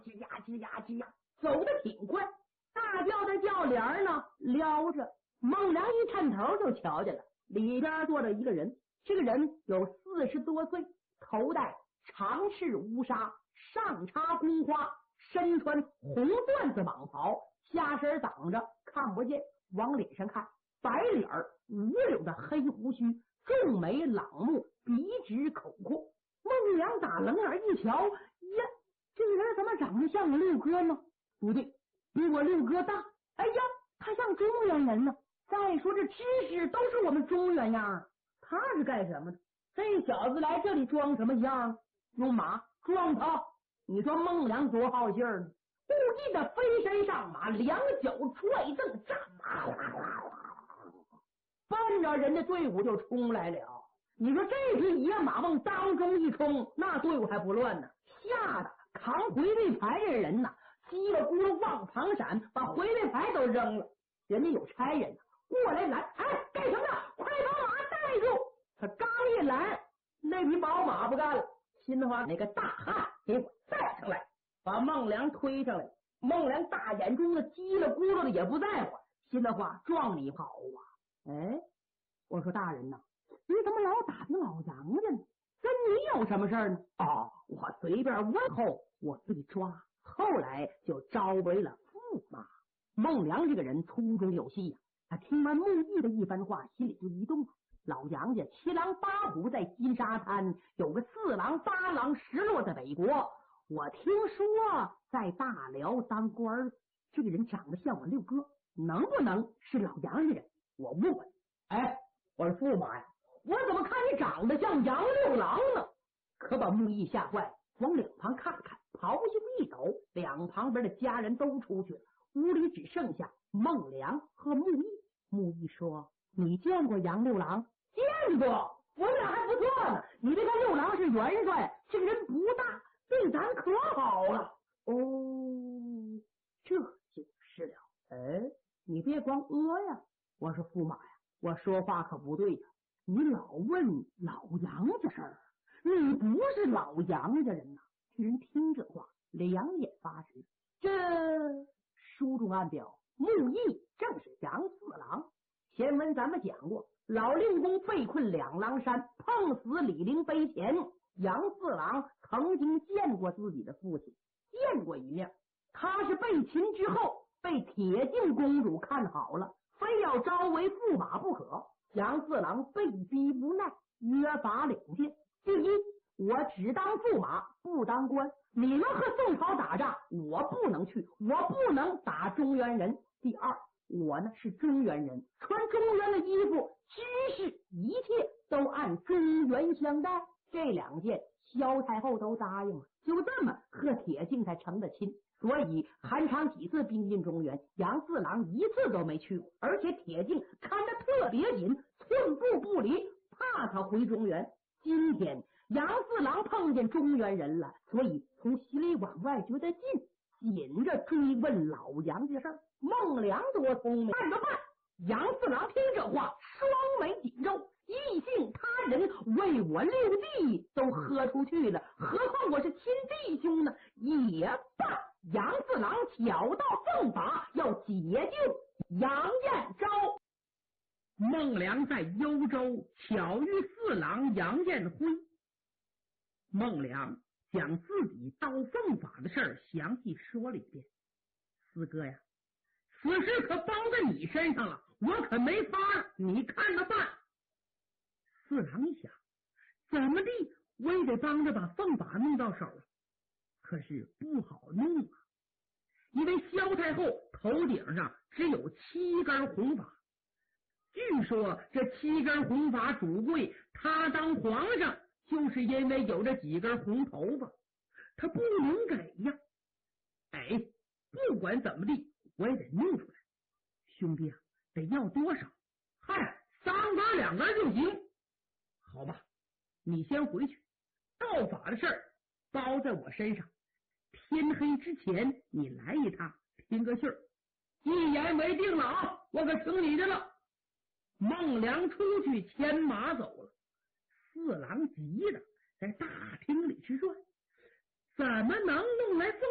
吱呀吱呀吱呀，走得挺快。大轿的轿帘呢撩着，孟良一探头就瞧见了，里边坐着一个人。这个人有40多岁，头戴长赤乌纱，上插宫花，身穿红缎子蟒袍，下身挡着看不见，往脸上看白脸五绺的黑胡须，重眉朗目，鼻直口阔。孟良打冷眼一瞧，呀，这个人怎么长得像我六哥呢？不对，比我六哥大。哎呀，他像中原人呢。再说这知识都是我们中原样，他是干什么的？这小子来这里装什么样？用马撞他！你说孟良多好信儿呢？故意的飞身上马，两脚踹蹬，战马奔着人的队伍就冲来了。你说这匹野马往当中一冲，那队伍还不乱呢？吓得扛回力牌这人呐，叽里咕噜往旁闪，把回力牌都扔了。人家有差人过来拦，哎，干什么？快把马带住！他刚一拦，那匹宝马不干了，心的话，那个大汉给我带上来，把孟良推上来。孟良大眼中的叽里咕噜的也不在乎，心的话，撞你跑啊！哎，我说大人呐，你怎么老打听老杨家呢？跟你有什么事儿呢？哦，我随便问后，我被抓，后来就招为了驸马。孟良这个人粗中有细呀，他听完穆毅的一番话，心里就一动。老杨家7狼8虎在金沙滩，有个4郎8郎10落在北国。我听说在大辽当官，这个人长得像我六哥，能不能是老杨家人？我问问。哎，我说驸马呀，我怎么看你长得像杨六郎呢？可把穆毅吓坏，往两旁看看，袍袖一抖，两旁边的家人都出去了，屋里只剩下孟良和穆毅。穆毅说：“你见过杨六郎？”“见过，我俩还不错呢。你这个六郎是元帅，这个人不大，对咱可好了。”“哦，这就是了。”“哎，你别光呀。”我说：“驸马呀，我说话可不对呀，你老问老杨家事儿，你不是老杨家人呐。”这人听这话，两眼发直。这书中暗表，穆毅正是杨4郎。前文咱们讲过，老令公被困2郎山，碰死李陵碑前，杨4郎曾经见过自己的父亲，见过一面。他是被擒之后，被铁镜公主看好了，非要招为驸马不可。杨4郎被逼无奈，约法2件：第一，我只当驸马，不当官。你们和宋朝打仗，我不能去，我不能打中原人。第二，我呢是中原人，穿中原的衣服，知识一切都按中原相待。这2件萧太后都答应了，就这么和铁镜才成的亲。所以韩昌几次兵进中原，杨4郎一次都没去过，而且铁镜看得特别紧，寸步不离，怕他回中原。今天杨4郎碰见中原人了，所以从心里往外觉得近，紧着追问老杨家事儿。孟良多聪明，看着办。杨4郎听这话，双眉紧皱，异姓他人为我6弟都喝出去了，何况我是亲弟兄呢？也罢，杨4郎巧到奉法，要解救杨彦昭。 孟良在幽州巧遇4郎杨彦辉，孟良将自己到奉法的事儿详细说了一遍。四哥呀，此事可包在你身上了，我可没法，你看着办。4郎一想，怎么地我也得帮着把奉法弄到手了，可是不好弄啊，因为萧太后头顶上只有7根红发。据说这7根红发主贵，他当皇上就是因为有这几根红头发，他不能给呀。哎，不管怎么地，我也得弄出来。兄弟啊，得要多少？嗨，3根2根就行。好吧，你先回去，道法的事儿包在我身上，天黑之前你来一趟，拼个信儿。一言为定了啊，我可听你的了。孟良出去牵马走了，4郎急的在大厅里去转，怎么能弄来